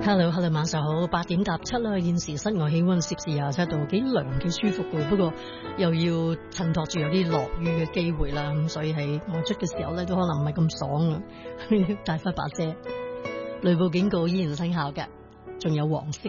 Hello，晚上好，8:07啦。現時室外氣溫攝氏27度，幾涼幾舒服嘅。不過又要襯托住有啲落雨嘅機會啦，咁所以喺外出嘅時候咧，都可能唔係咁爽啊。帶翻把遮，雷暴警告依然生效嘅，仲有黃色